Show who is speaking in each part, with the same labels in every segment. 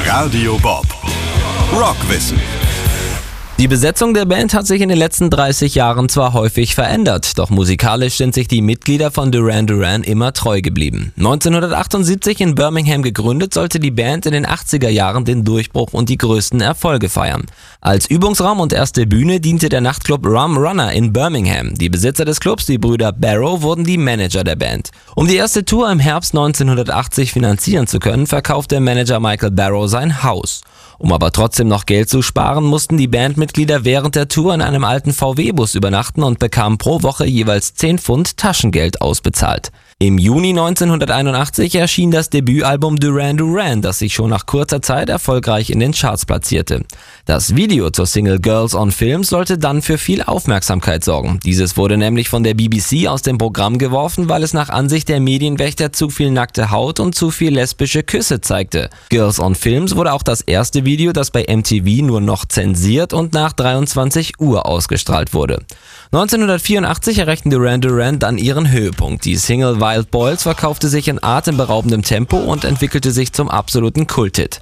Speaker 1: Radio Bob. Rockwissen.
Speaker 2: Die Besetzung der Band hat sich in den letzten 30 Jahren zwar häufig verändert, doch musikalisch sind sich die Mitglieder von Duran Duran immer treu geblieben. 1978 in Birmingham gegründet, sollte die Band in den 80er Jahren den Durchbruch und die größten Erfolge feiern. Als Übungsraum und erste Bühne diente der Nachtclub Rum Runner in Birmingham. Die Besitzer des Clubs, die Brüder Barrow, wurden die Manager der Band. Um die erste Tour im Herbst 1980 finanzieren zu können, verkaufte Manager Michael Barrow sein Haus. Um aber trotzdem noch Geld zu sparen, mussten die Bandmitglieder während der Tour in einem alten VW-Bus übernachten und bekamen pro Woche jeweils 10 Pfund Taschengeld ausbezahlt. Im Juni 1981 erschien das Debütalbum Duran Duran, das sich schon nach kurzer Zeit erfolgreich in den Charts platzierte. Das Video zur Single Girls on Film sollte dann für viel Aufmerksamkeit sorgen. Dieses wurde nämlich von der BBC aus dem Programm geworfen, weil es nach Ansicht der Medienwächter zu viel nackte Haut und zu viel lesbische Küsse zeigte. Girls on Films wurde auch das erste Video, das bei MTV nur noch zensiert und nach 23 Uhr ausgestrahlt wurde. 1984 erreichten Duran Duran dann ihren Höhepunkt. Die Single Wild Boys verkaufte sich in atemberaubendem Tempo und entwickelte sich zum absoluten Kulthit.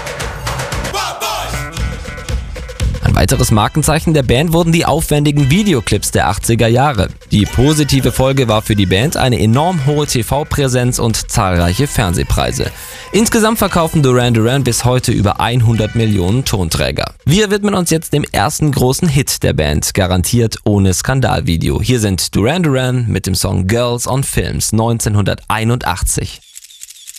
Speaker 2: Ein weiteres Markenzeichen der Band wurden die aufwendigen Videoclips der 80er Jahre. Die positive Folge war für die Band eine enorm hohe TV-Präsenz und zahlreiche Fernsehpreise. Insgesamt verkaufen Duran Duran bis heute über 100 Millionen Tonträger. Wir widmen uns jetzt dem ersten großen Hit der Band, garantiert ohne Skandalvideo. Hier sind Duran Duran mit dem Song Girls on Films 1981.